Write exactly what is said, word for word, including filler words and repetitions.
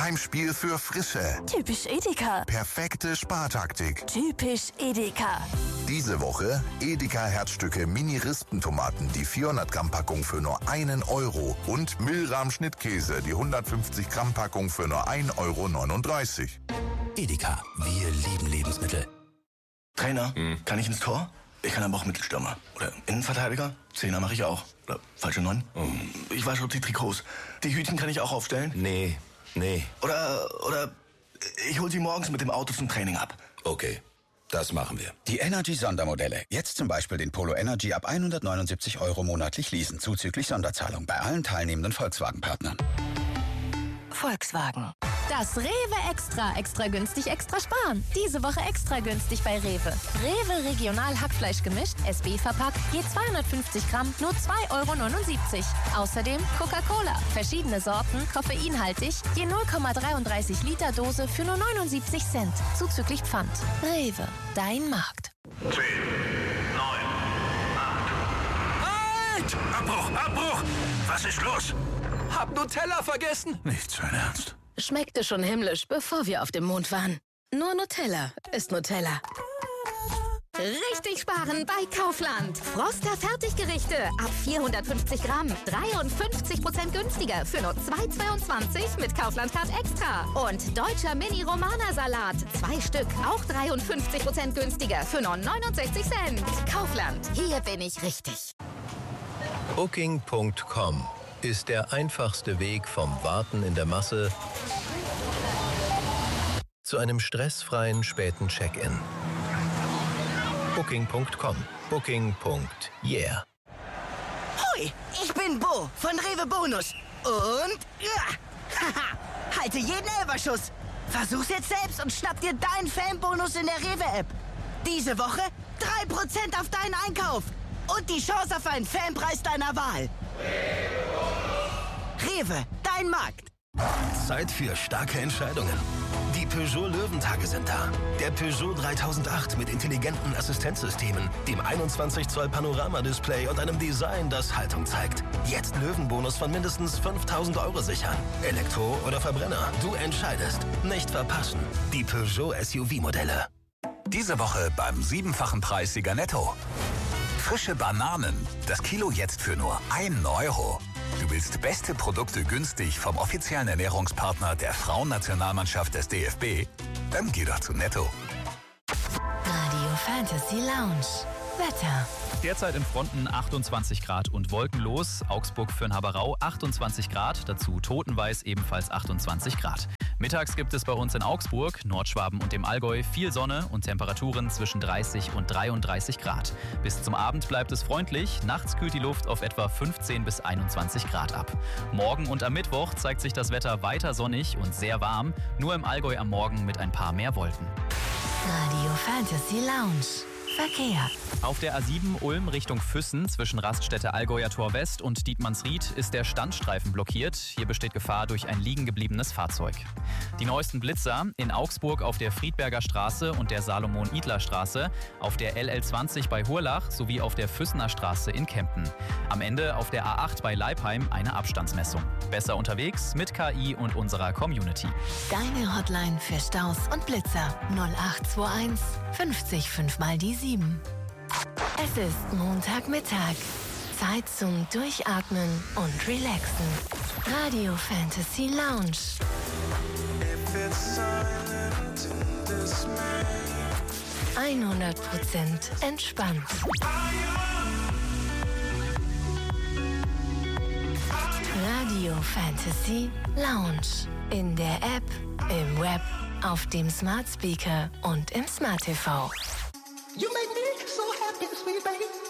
Heimspiel für Frische. Typisch Edeka. Perfekte Spartaktik. Typisch Edeka. Diese Woche Edeka Herzstücke Mini-Rispentomaten, die vierhundert Gramm Packung für nur einen Euro. Und Milram Schnittkäse, die hundertfünfzig Gramm Packung für nur ein Euro neununddreißig. Edeka, wir lieben Lebensmittel. Trainer, hm. kann ich ins Tor? Ich kann aber auch Mittelstürmer. Oder Innenverteidiger? Zehner mache ich auch. Oder falsche Neun? Hm. Ich wasche die Trikots. Die Hütchen kann ich auch aufstellen? Nee, nee. Oder, oder ich hole sie morgens mit dem Auto zum Training ab. Okay, das machen wir. Die Energy-Sondermodelle. Jetzt zum Beispiel den Polo Energy ab hundertneunundsiebzig Euro monatlich leasen, zuzüglich Sonderzahlung bei allen teilnehmenden Volkswagen-Partnern. Volkswagen. Das Rewe Extra. Extra günstig, extra sparen. Diese Woche extra günstig bei Rewe. Rewe Regional Hackfleisch gemischt, S B verpackt, je zweihundertfünfzig Gramm, nur zwei Euro neunundsiebzig. Außerdem Coca-Cola. Verschiedene Sorten, koffeinhaltig, je null Komma dreiunddreißig Liter Dose für nur neunundsiebzig Cent. Zuzüglich Pfand. Rewe, dein Markt. zehn, neun, acht. Halt! Abbruch, Abbruch! Was ist los? Hab Nutella vergessen. Nicht sein Ernst. Schmeckte schon himmlisch, bevor wir auf dem Mond waren. Nur Nutella ist Nutella. Richtig sparen bei Kaufland. Froster Fertiggerichte ab vierhundertfünfzig Gramm. dreiundfünfzig Prozent günstiger für nur zwei Euro zweiundzwanzig mit Kaufland Card Extra. Und deutscher Mini-Romana-Salat. Zwei Stück, auch dreiundfünfzig Prozent günstiger für nur neunundsechzig Cent. Kaufland, hier bin ich richtig. Booking Punkt com ist der einfachste Weg vom Warten in der Masse zu einem stressfreien späten Check-in. Booking Punkt com. Booking. Yeah. Hoi, ich bin Bo von Rewe Bonus. Und ja, haha, halte jeden Elferschuss. Versuch's jetzt selbst und schnapp dir deinen Fanbonus in der Rewe-App. Diese Woche drei Prozent auf deinen Einkauf. Und die Chance auf einen Fanpreis deiner Wahl. Rewe, dein Markt. Zeit für starke Entscheidungen. Die Peugeot Löwentage sind da. Der Peugeot dreitausendacht mit intelligenten Assistenzsystemen, dem einundzwanzig Zoll Panoramadisplay und einem Design, das Haltung zeigt. Jetzt Löwenbonus von mindestens fünftausend Euro sichern. Elektro oder Verbrenner, du entscheidest. Nicht verpassen. Die Peugeot S U V-Modelle. Diese Woche beim siebenfachen Preissieger Netto. Frische Bananen. Das Kilo jetzt für nur einen Euro. Du willst beste Produkte günstig vom offiziellen Ernährungspartner der Frauennationalmannschaft des D F B? Dann geh doch zu Netto. Radio Fantasy Lounge. Wetter. Derzeit in Fronten achtundzwanzig Grad und wolkenlos. Augsburg für den Haberau achtundzwanzig Grad. Dazu Totenweiß ebenfalls achtundzwanzig Grad. Mittags gibt es bei uns in Augsburg, Nordschwaben und dem Allgäu viel Sonne und Temperaturen zwischen dreißig und dreiunddreißig Grad. Bis zum Abend bleibt es freundlich. Nachts kühlt die Luft auf etwa fünfzehn bis einundzwanzig Grad ab. Morgen und am Mittwoch zeigt sich das Wetter weiter sonnig und sehr warm. Nur im Allgäu am Morgen mit ein paar mehr Wolken. Radio Fantasy Lounge. Verkehr. Auf der A sieben Ulm Richtung Füssen zwischen Raststätte Allgäuer Tor West und Dietmannsried ist der Standstreifen blockiert. Hier besteht Gefahr durch ein liegen gebliebenes Fahrzeug. Die neuesten Blitzer in Augsburg auf der Friedberger Straße und der Salomon-Idler-Straße, auf der L L zwanzig bei Hurlach sowie auf der Füssener Straße in Kempen. Am Ende auf der A acht bei Leipheim eine Abstandsmessung. Besser unterwegs mit K I und unserer Community. Deine Hotline für Staus und Blitzer null acht zwei eins fünfzig fünf mal die sieben. Es ist Montagmittag. Zeit zum Durchatmen und Relaxen. Radio Fantasy Lounge. hundert Prozent entspannt. Radio Fantasy Lounge. In der App, im Web, auf dem Smart Speaker und im Smart T V. You make me so happy, sweet baby.